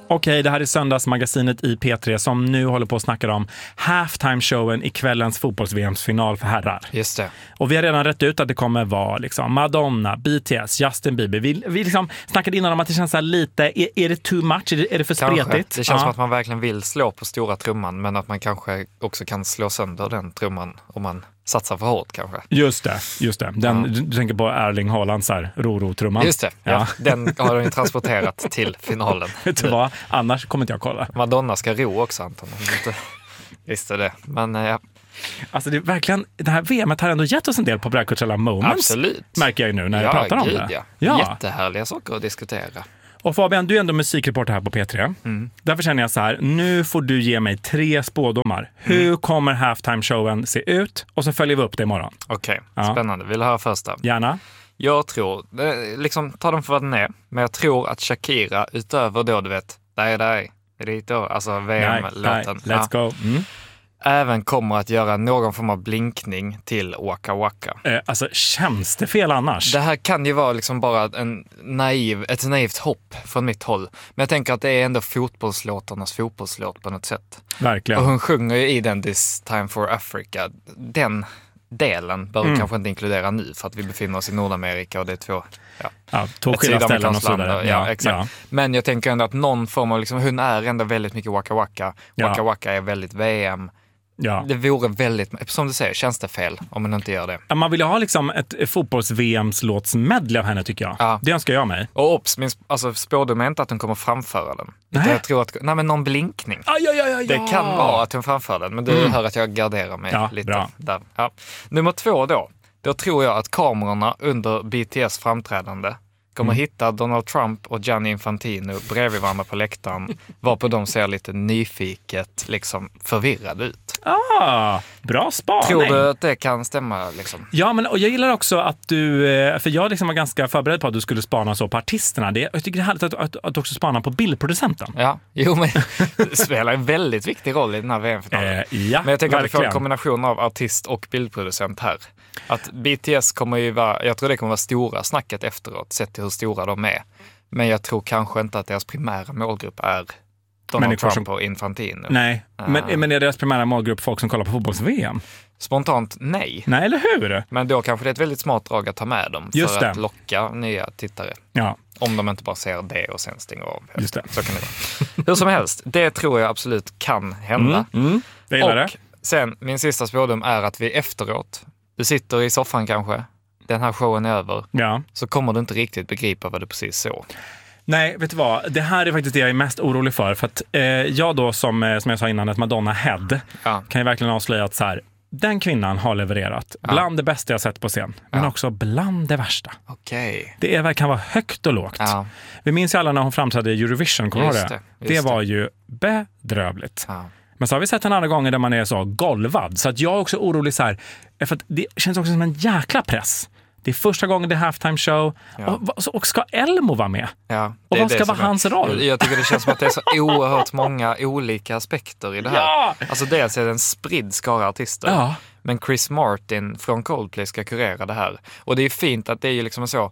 Okej, det här är söndagsmagasinet i P3 som nu håller på att snacka om halftime-showen i kvällens fotbolls-VM-final för herrar. Just det. Och vi har redan rätt ut att det kommer vara liksom Madonna, BTS, Justin Bieber. Vi liksom snackade innan om att det känns så här lite, är det too much? Är det för spretigt? Det känns som att man verkligen vill slå på stora trumman, men att man kanske också kan slå sönder den trumman om man satsar för hårt kanske. Just det. Du tänker på Erling Haalands här, Ro-Ro-trumman. Just det, ja. Den har de ju transporterat till finalen. Vet du vad? Annars kommer inte jag kolla. Madonna ska ro också, Anton. Visste det, men ja. Alltså det är verkligen, det här VMet har ändå gett oss en del populärkulturella moments. Absolut. Märker jag ju nu när jag pratar om det. Ja, jättehärliga saker att diskutera. Och Fabian, du är ändå musikreporter här på P3. Därför känner jag så här, nu får du ge mig 3 spådomar. Hur kommer halftime-showen se ut? Och så följer vi upp det imorgon. Okej, spännande. Vill du höra första? Gärna. Jag tror, liksom ta den för vad den är, men jag tror att Shakira utöver då, du vet, där är det då, alltså VM-låten. Let's go. Även kommer att göra någon form av blinkning till Waka Waka. Alltså, känns det fel annars? Det här kan ju vara liksom bara ett naivt hopp från mitt håll. Men jag tänker att det är ändå fotbollslåtarnas fotbollslåt på något sätt. Verkligen. Och hon sjunger ju i den This Time for Africa. Den delen bör vi kanske inte inkludera nu för att vi befinner oss i Nordamerika och det är två skilda ställen och så där. Ja, exakt. Ja. Men jag tänker ändå att någon form av, liksom, hon är ändå väldigt mycket Waka Waka. Waka Waka är väldigt VM. Ja. Det vore väldigt, som du säger, känns det fel om man inte gör det. Man vill ju ha liksom ett fotbolls-VMs-låtsmedley av henne, tycker jag. Ja. Det önskar jag mig. Och alltså, spådom är inte att hon kommer framföra den. Jag tror att, men någon blinkning. Det kan vara att hon framför den, men du hör att jag garderar mig lite. Bra. Där. Ja. Nummer 2 då tror jag att kamerorna under BTS framträdande kommer hitta Donald Trump och Gianni Infantino bredvid varandra på läktaren, varpå de ser lite nyfiket, liksom förvirrade ut. Bra spaning. Tror du att det kan stämma? Liksom? Ja, och jag gillar också att du, för jag liksom var ganska förberedd på att du skulle spana så på artisterna. Jag tycker det är härligt att du också spana på bildproducenten. Ja, men det spelar en väldigt viktig roll i den här VM-finalen. Men jag tänker att vi får en kombination av artist och bildproducent här. Att BTS kommer ju vara, jag tror det kommer vara stora snacket efteråt, sett till hur stora de är. Men jag tror kanske inte att deras primära målgrupp är Donald Trump och Infantino. Nej, men är deras primära målgrupp folk som kollar på fotbolls-VM? Spontant nej. Nej, eller hur? Men då kanske det är ett väldigt smart drag att ta med dem för att locka nya tittare. Ja. Om de inte bara ser det och sen stänger av. Just det. Så kan det vara. Hur som helst, det tror jag absolut kan hända. Jag gillar det. Och sen, min sista spådom är att vi efteråt, du sitter i soffan kanske, den här showen är över, så kommer du inte riktigt begripa vad du precis såg. Nej, vet du vad? Det här är faktiskt det jag är mest orolig för. För att jag då, som jag sa innan, ett Madonna-head kan ju verkligen avslöja att så här, den kvinnan har levererat bland det bästa jag sett på scen. Men också bland det värsta. Det kan vara högt och lågt. Vi minns ju alla när hon framträdde i Eurovision, kommer du det? Det var ju bedrövligt. Men så har vi sett en andra gånger där man är så golvad. Så att jag är också orolig så här, för att det känns också som en jäkla press. Det är första gången det är halftime show. Och ska Elmo vara med? Och vad ska vara hans roll? Jag tycker det känns som att det är så oerhört många olika aspekter i det här. Alltså dels är det en spridd skara artister. Men Chris Martin från Coldplay ska kurera det här. Och det är fint att det är ju liksom en så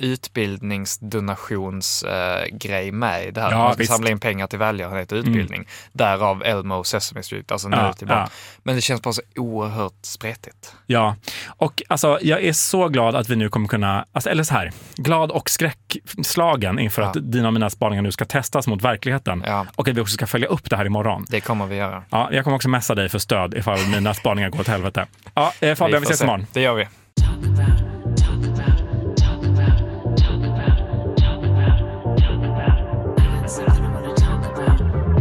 utbildningsdonationsgrej med i det här. Man ska samla in pengar till välgörenhet och utbildning. Därav Elmo Sesame Street, alltså nu till barn. Men det känns bara så oerhört spretigt. Ja, och alltså jag är så glad att vi nu kommer kunna, alltså, eller så här, glad och skräckslagen inför att dina och mina spaningar nu ska testas mot verkligheten. Och att vi också ska följa upp det här imorgon. Det kommer vi göra. Ja, jag kommer också messa dig för stöd ifall mina spaningar går åt helvete. Ja, Fabian, vi ses imorgon. Det gör vi.